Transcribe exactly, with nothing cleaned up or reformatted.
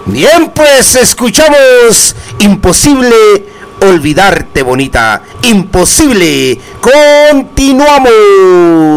Bien, pues escuchamos Imposible olvidarte, bonita. Imposible. Continuamos.